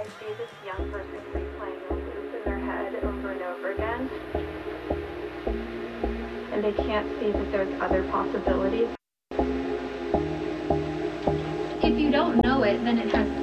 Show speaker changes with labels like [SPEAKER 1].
[SPEAKER 1] I see this young person replaying a loop in their head over and over again, and they can't see that there's other possibilities.
[SPEAKER 2] If you don't know it, then it has